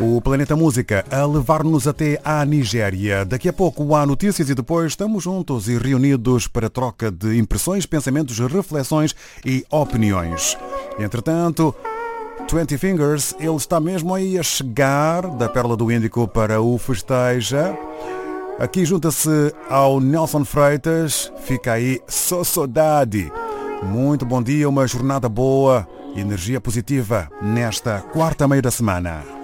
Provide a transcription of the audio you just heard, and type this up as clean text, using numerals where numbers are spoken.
O Planeta Música a levar-nos até à Nigéria. Daqui a pouco há notícias e depois estamos juntos e reunidos para troca de impressões, pensamentos, reflexões e opiniões. Entretanto, 20 Fingers, ele está mesmo aí a chegar da Pérola do Índico para o Festeja. Aqui junta-se ao Nelson Freitas, fica aí Só Saudade. Muito bom dia, uma jornada boa, energia positiva nesta quarta meia da semana.